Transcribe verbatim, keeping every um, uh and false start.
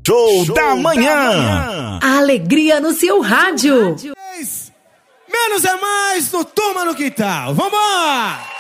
Show, Show da, manhã. da manhã. A alegria no seu rádio. Menos é mais no Turma no Quintal. Vambora!